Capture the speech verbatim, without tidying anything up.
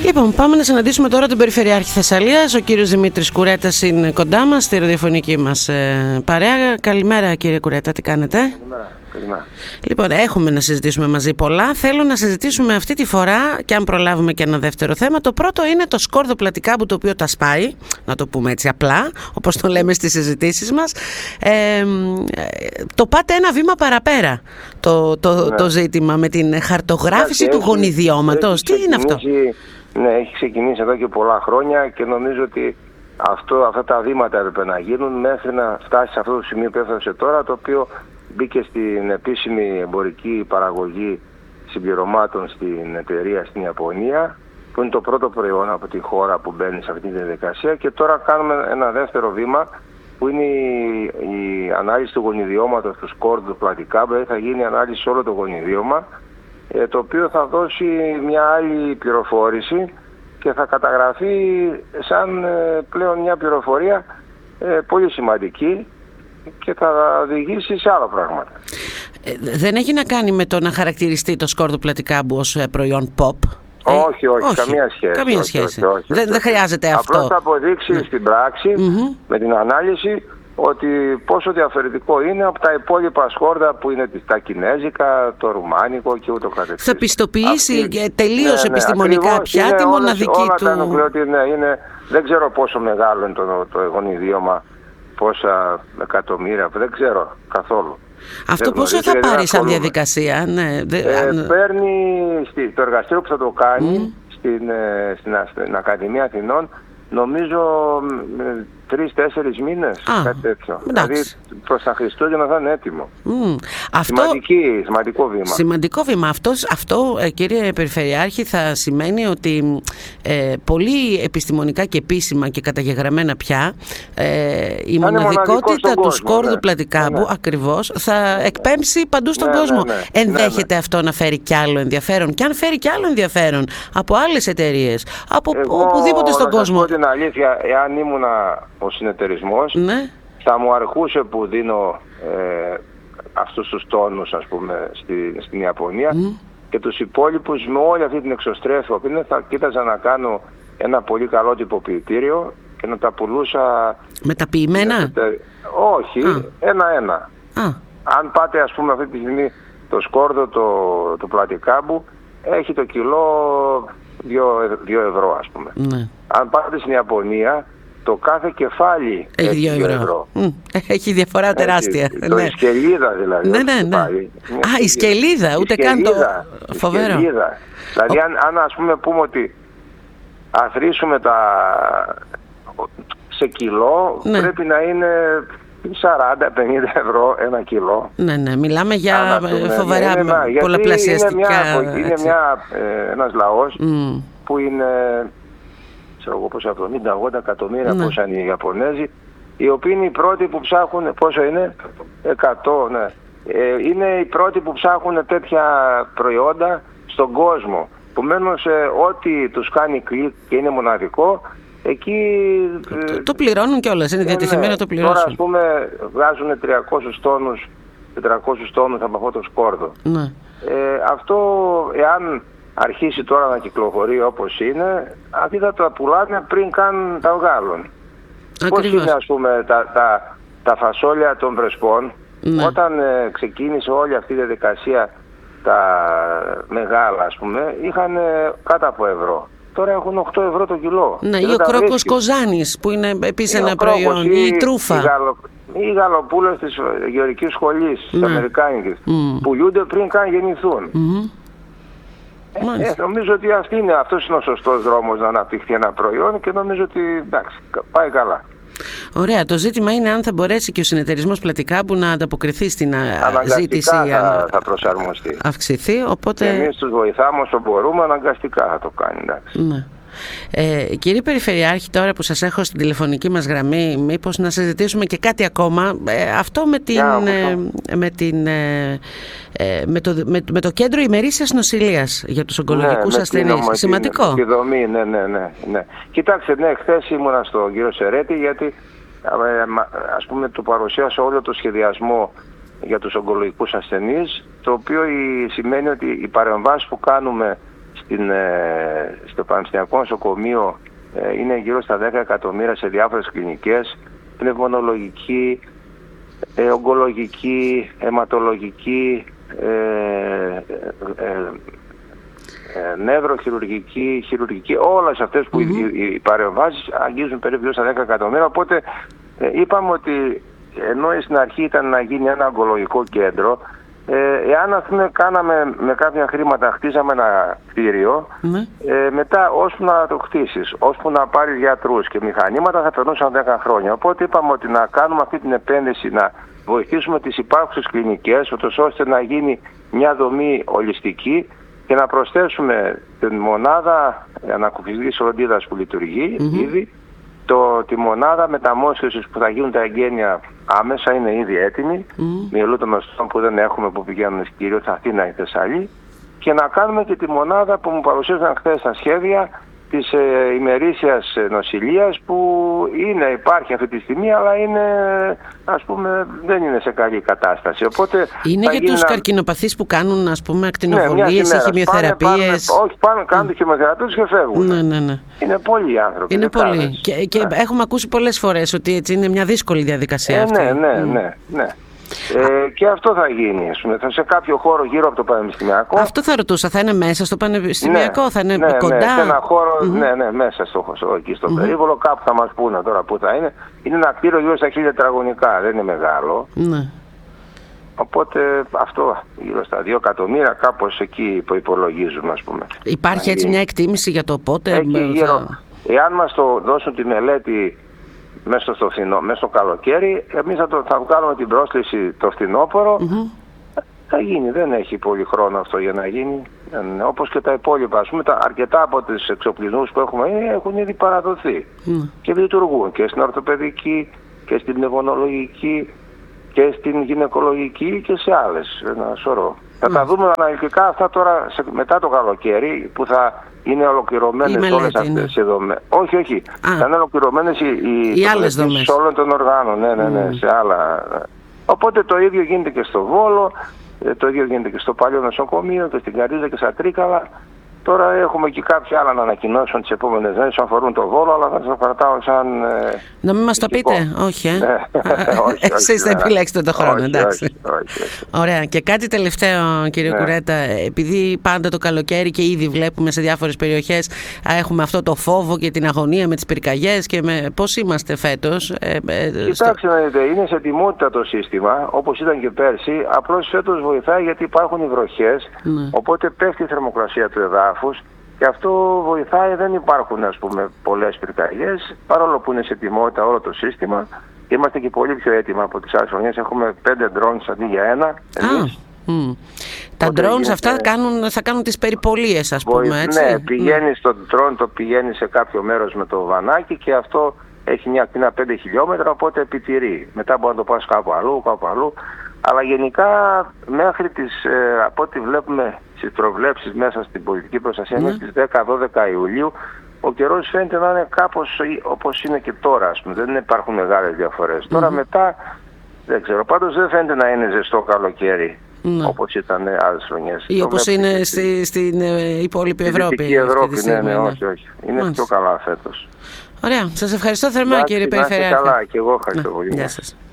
Λοιπόν, πάμε να συναντήσουμε τώρα τον Περιφερειάρχη Θεσσαλίας. Ο κύριος Δημήτρης Κουρέτας είναι κοντά μας στη ραδιοφωνική μας ε, παρέα. Καλημέρα, κύριε Κουρέτα, τι κάνετε? Καλημέρα. Καλημέρα. Λοιπόν, έχουμε να συζητήσουμε μαζί πολλά. Θέλω να συζητήσουμε αυτή τη φορά, και αν προλάβουμε και ένα δεύτερο θέμα. Το πρώτο είναι το σκόρδο πλατικάμπου, το οποίο τα σπάει, να το πούμε έτσι απλά, όπως το λέμε στις συζητήσεις μας. Ε, το πάτε ένα βήμα παραπέρα το, το, ναι. το ζήτημα με την χαρτογράφηση του γονιδιώματος. Τι είναι αυτό? Ναι, έχει ξεκινήσει εδώ και πολλά χρόνια και νομίζω ότι αυτό, αυτά τα βήματα έπρεπε να γίνουν μέχρι να φτάσει σε αυτό το σημείο που έφτασε τώρα, το οποίο μπήκε στην επίσημη εμπορική παραγωγή συμπληρωμάτων στην εταιρεία στην Ιαπωνία, που είναι το πρώτο προϊόν από τη χώρα που μπαίνει σε αυτή τη διαδικασία, και τώρα κάνουμε ένα δεύτερο βήμα που είναι η, η ανάλυση του γονιδιώματος του σκόρδου του πλατικάμπου. Θα γίνει ανάλυση σε όλο το γονιδίωμα, το οποίο θα δώσει μια άλλη πληροφόρηση και θα καταγραφεί σαν πλέον μια πληροφορία πολύ σημαντική και θα οδηγήσει σε άλλα πράγματα. Ε, δεν έχει να κάνει με το να χαρακτηριστεί το σκόρδο πλατικάμπου ως προϊόν pop? Όχι, όχι, όχι, καμία σχέση. Καμία όχι, σχέση. Όχι, όχι, δεν, όχι. δεν χρειάζεται αυτό. Απλώς θα αποδείξει ναι. στην πράξη, mm-hmm. με την ανάλυση, ότι πόσο διαφορετικό είναι από τα υπόλοιπα σκόρδα που είναι τα κινέζικα, το ρουμάνικο και ούτω καθεξής. Θα πιστοποιήσει Αυτή... τελείως ναι, ναι, επιστημονικά πια τη μοναδική όλα του... Τα νουκλεότη, ναι, είναι, δεν ξέρω πόσο μεγάλο είναι το, το γονιδίωμα, πόσα εκατομμύρια, δεν ξέρω καθόλου. Αυτό δεν πόσο θα πάρει σαν διαδικασία? Ναι, δε... ε, παίρνει στη, το εργαστήριο που θα το κάνει mm. στην, στην, στην Ακαδημία Αθηνών, νομίζω τρεις-τέσσερις μήνες, κάτι τέτοιο. Δηλαδή προς τα Χριστούγεννα θα είναι έτοιμο. Mm. Αυτό... Σημαντική, σημαντικό βήμα. Σημαντικό βήμα. Αυτό, αυτό, κύριε Περιφερειάρχη, θα σημαίνει ότι ε, πολύ επιστημονικά και επίσημα και καταγεγραμμένα πια ε, η θα μοναδικότητα του κόσμο, σκόρδου ναι. πλατικάμπου ναι. ακριβώς θα εκπέμψει παντού στον ναι, κόσμο. Ναι, ναι. Ενδέχεται ναι, ναι. αυτό να φέρει κι άλλο ενδιαφέρον, και αν φέρει κι άλλο ενδιαφέρον από άλλες εταιρείες, από Εγώ, οπουδήποτε στον να κόσμο. Σας πω την αλήθεια, εάν ήμουνα ο συνεταιρισμός, ναι. θα μου αρχούσε που δίνω ε, αυτούς τους τόνους, ας πούμε, στη, στην Ιαπωνία mm. και τους υπόλοιπους με όλη αυτή την εξωστρέφεια που είναι, θα κοίταζα να κάνω ένα πολύ καλό τυποποιητήριο και να τα πουλούσα... Μεταποιημένα? Όχι, ένα-ένα. Αν πάτε, ας πούμε, αυτή τη στιγμή το σκόρδο το, το πλατικάμπου έχει το κιλό δύο ευρώ, ας πούμε. Ναι. Αν πάτε στην Ιαπωνία, το κάθε κεφάλι έχει δύο ευρώ. ευρώ. Mm. Έχει διαφορά έχει, τεράστια. Το ναι. η σκελίδα δηλαδή. Ναι, ναι, ναι. Α, η σκελίδα, ούτε η καν το... Η Φοβερό. Σκελίδα. Δηλαδή, αν, αν ας πούμε πούμε ότι αθροίσουμε τα... σε κιλό, ναι. πρέπει να είναι σαράντα με πενήντα ευρώ ένα κιλό. Ναι, ναι, μιλάμε για Άμα, φοβερά είναι, πολλαπλασιαστικά. Είναι, μια, είναι μια, ε, ένας λαός mm. που είναι... ξέρω εγώ πόσο, εβδομήντα ογδόντα εκατομμύρια ναι. πόσα είναι οι Ιαπωνέζοι, οι οποίοι είναι οι πρώτοι που ψάχνουν, πόσο είναι, εκατό, ναι. Ε, είναι οι πρώτοι που ψάχνουν τέτοια προϊόντα στον κόσμο. Επομένως, ε, ό,τι τους κάνει κλικ και είναι μοναδικό, εκεί... Το, το πληρώνουν κιόλας, είναι διατεθειμένοι να το πληρώσουν. Τώρα, ας πούμε, βγάζουν τριακόσιους τόνους, τετρακόσιους τόνους από αυτό το σκόρδο. Ναι. Ε, αυτό, εάν αρχίσει τώρα να κυκλοφορεί όπως είναι, αυτοί θα τα πουλάνε πριν καν τα βγάλουν. Πώς είναι, ας πούμε, τα, τα, τα φασόλια των Πρεσπών, ναι. όταν ε, ξεκίνησε όλη αυτή η διαδικασία, τα μεγάλα, ας πούμε, είχαν ε, κάτω από ευρώ. Τώρα έχουν οκτώ ευρώ το κιλό. Ναι, ή ο κρόκος Κοζάνης, που είναι επίσης ένα προϊόν, ή η τρούφα. Οι γαλοπούλες της γεωργικής σχολής, της ναι. Αμερικάνικης, mm. πουλούνται πριν καν γεννηθούν. Mm-hmm. Ε, ε, νομίζω ότι αυτή είναι, αυτός είναι ο σωστός δρόμος να αναπτυχθεί ένα προϊόν και νομίζω ότι εντάξει, πάει καλά. Ωραία. Το ζήτημα είναι αν θα μπορέσει και ο συνεταιρισμός Πλατικάμπου να ανταποκριθεί στην ζήτηση. Θα, θα προσαρμοστεί. Αυξηθεί, οπότε... Και εμείς τους βοηθάμε όσο μπορούμε, αναγκαστικά θα το κάνει, εντάξει. Ναι. Ε, κύριε Περιφερειάρχη, τώρα που σας έχω στην τηλεφωνική μας γραμμή, μήπως να συζητήσουμε και κάτι ακόμα, ε, αυτό με, την, ε, με, την, ε, με, το, με, με το κέντρο ημερήσιας νοσηλείας για τους ογκολογικούς ναι, ασθενείς. Την, σημαντικό. Τη δομή, ναι, ναι, ναι, ναι. Κοιτάξτε, ναι, χθες ήμουνα στον κύριο Σερέτη, γιατί ας πούμε του παρουσίασα όλο το σχεδιασμό για τους ογκολογικούς ασθενείς, το οποίο σημαίνει ότι οι παρεμβάσεις που κάνουμε στην, ε, στο Πανεπιστημιακό Νοσοκομείο ε, είναι γύρω στα δέκα εκατομμύρια σε διάφορες κλινικές, πνευμονολογική, ε, ογκολογική, αιματολογική, ε, ε, ε, ε, νευροχειρουργική, χειρουργική, όλες αυτές που mm-hmm. οι, οι παρεμβάσεις αγγίζουν περίπου στα δέκα εκατομμύρια, οπότε ε, είπαμε ότι ενώ στην αρχή ήταν να γίνει ένα ογκολογικό κέντρο, Ε, εάν ας πούμε κάναμε με κάποια χρήματα, χτίσαμε ένα κτίριο, mm. ε, μετά ώσπου να το χτίσεις, ώσπου να πάρεις γιατρούς και μηχανήματα θα περνούσαν δέκα χρόνια. Οπότε είπαμε ότι να κάνουμε αυτή την επένδυση, να βοηθήσουμε τις υπάρχουσες κλινικές, ώστε να γίνει μια δομή ολιστική και να προσθέσουμε την μονάδα ανακουφιστικής φροντίδας που λειτουργεί mm-hmm. ήδη, το, τη μονάδα μεταμόσχευσης που θα γίνουν τα εγγένεια άμεσα, είναι ήδη έτοιμη, mm. μυελού των οστών που δεν έχουμε που πηγαίνουν κυρίως στην Αθήνα ή Θεσσαλή, και να κάνουμε και τη μονάδα που μου παρουσίασαν χθες στα σχέδια της ε, ημερήσιας νοσηλείας, που είναι, υπάρχει αυτή τη στιγμή, αλλά είναι, ας πούμε, δεν είναι σε καλή κατάσταση. Οπότε είναι για τους να... καρκινοπαθείς που κάνουν, ας πούμε, ακτινοβολίες ή ναι, χημειοθεραπείες. Όχι, πάνε, κάνουν mm. χημειοθεραπείες και φεύγουν. Ναι, ναι, ναι. Είναι πολλοί άνθρωποι. Είναι πολλοί. Και, και ναι. έχουμε ακούσει πολλές φορές ότι έτσι είναι μια δύσκολη διαδικασία ε, αυτή. Ναι, ναι, mm. ναι, ναι. Ε, και αυτό θα γίνει, ας πούμε, θα σε κάποιο χώρο γύρω από το Πανεπιστημιακό. Αυτό θα ρωτούσα, θα είναι μέσα στο Πανεπιστημιακό, ναι, θα είναι ναι, κοντά. Ναι, σε ένα χώρο, mm-hmm. ναι, ναι, μέσα στο, στο, εκεί στον mm-hmm. περίβολο, κάπου θα μας πούνε τώρα που θα είναι. Είναι ένα κτίριο γύρω στα χίλια τετραγωνικά, δεν είναι μεγάλο. Ναι. Οπότε αυτό γύρω στα δύο εκατομμύρια, κάπως εκεί που υπολογίζουμε, ας πούμε. Υπάρχει έτσι μια εκτίμηση για το πότε? Εκεί γύρω, εάν μας το δώσουν τη μελέτη μέσα στο, φθινό, μέσα στο καλοκαίρι, εμείς θα, το, θα βγάλουμε την πρόσκληση το φθινόπωρο. Mm-hmm. Θα γίνει, δεν έχει πολύ χρόνο αυτό για να γίνει. Όπως και τα υπόλοιπα, ας πούμε, τα, αρκετά από τις εξοπλισμούς που έχουμε έχουν ήδη παραδοθεί mm. και λειτουργούν και στην ορθοπαιδική και στην πνευμονολογική και στην γυναικολογική και σε άλλες, ένα σωρό. Mm. Θα τα δούμε αναλυτικά αυτά τώρα σε, μετά το καλοκαίρι, που θα είναι ολοκληρωμένες όλες αυτές οι δομές. Όχι, όχι. Α. Θα είναι ολοκληρωμένες οι, οι, οι άλλες δομές όλων των οργάνων. Ναι, ναι, ναι, mm. σε άλλα. Οπότε το ίδιο γίνεται και στο Βόλο, το ίδιο γίνεται και στο παλιό νοσοκομείο και στην Καρύδα και στα Τρίκαλα. Τώρα έχουμε και κάποια άλλα να ανακοινώσουν τις επόμενες μέρες που αφορούν το Βόλο, αλλά θα το κρατάω σαν... Να μην μας το πείτε, όχι, ε. όχι, εσείς θα επιλέξετε το χρόνο, όχι, εντάξει. Όχι, όχι, όχι. Ωραία. Και κάτι τελευταίο, κύριε ναι. Κουρέτα, επειδή πάντα το καλοκαίρι και ήδη βλέπουμε σε διάφορες περιοχές έχουμε αυτό το φόβο και την αγωνία με τις πυρκαγιές και με... πώς είμαστε φέτος? Ε, ε, Κοιτάξτε, στο... είναι σε ετοιμότητα το σύστημα, όπως ήταν και πέρσι, απλώς φέτος βοηθάει γιατί υπάρχουν οι βροχές, ναι. οπότε πέφτει η θερμοκρασία του εδάφους. Και αυτό βοηθάει, δεν υπάρχουν, ας πούμε, πολλές πυρκαγιές, παρόλο που είναι σε ετοιμότητα όλο το σύστημα. Είμαστε και πολύ πιο έτοιμα από τις άλλες χρονιές. Έχουμε πέντε drones αντί για ένα. Εμείς. Ah, mm. Τα drones γίνεται... αυτά κάνουν, θα κάνουν τις περιπολίες, ας πούμε, Βοη... έτσι. Ναι, πηγαίνει mm. στο drone, το πηγαίνει σε κάποιο μέρος με το βανάκι και αυτό έχει μια ακτίνα πέντε χιλιόμετρα, οπότε επιτηρεί. Μετά μπορεί να το πας κάπου αλλού, κάπου αλλού. Αλλά γενικά μέχρι τις, ε, από ό,τι βλέπουμε στις προβλέψεις μέσα στην πολιτική προστασία, μέχρι τις δέκα δώδεκα Ιουλίου, ο καιρός φαίνεται να είναι κάπως όπως είναι και τώρα, ας πούμε. Δεν υπάρχουν μεγάλες διαφορές. Mm-hmm. Τώρα μετά, δεν ξέρω, πάντως δεν φαίνεται να είναι ζεστό καλοκαίρι, mm-hmm. όπως ήταν άλλες χρονιές. Ή όπως είναι στη, στην υπόλοιπη Ευρώπη. Στην Ευρώπη, ναι, ναι, όχι, όχι. Είναι mm-hmm. πιο καλά φέτος. Ωραία. Σας ευχαριστώ θερμά, κύριε Περιφερειάρχη. Καλά, και εγώ ευχαριστώ πολύ. Γεια σας.